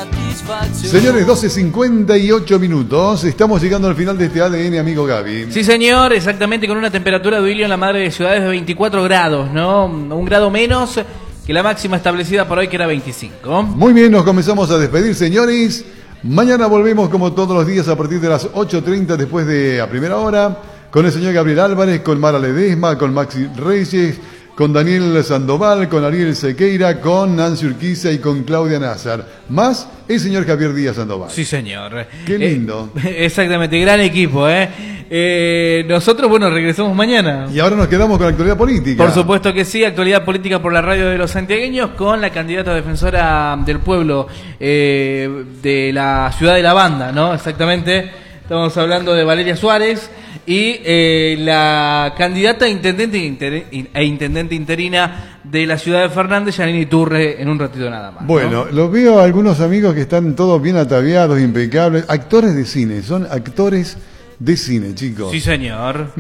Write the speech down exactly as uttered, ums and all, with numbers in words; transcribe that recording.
Señores, doce cincuenta y ocho minutos. Estamos llegando al final de este A D N, amigo Gaby. Sí, señor, exactamente, con una temperatura, Duilio, en la madre de ciudades de veinticuatro grados, ¿no? Un grado menos que la máxima establecida por hoy, que era veinticinco. Muy bien, nos comenzamos a despedir, señores. Mañana volvemos como todos los días a partir de las ocho treinta después de a primera hora, con el señor Gabriel Álvarez, con Mara Ledesma, con Maxi Reyes, con Daniel Sandoval, con Ariel Sequeira, con Nancy Urquiza y con Claudia Nazar. Más el señor Javier Díaz Sandoval. Sí, señor. Qué lindo. Eh, exactamente, gran equipo, ¿eh? ¿eh? Nosotros, bueno, regresamos mañana. Y ahora nos quedamos con la actualidad política. Por supuesto que sí, actualidad política por la radio de los santiagueños, con la candidata defensora del pueblo eh, de la ciudad de La Banda, ¿no? Exactamente. Estamos hablando de Valeria Suárez. Y eh, la candidata a intendente inter, e intendente interina de la ciudad de Fernández, Yanini Turre, en un ratito nada más. Bueno, ¿no? los veo a algunos amigos que están todos bien ataviados, impecables. Actores de cine, son actores de cine, chicos. Sí, señor.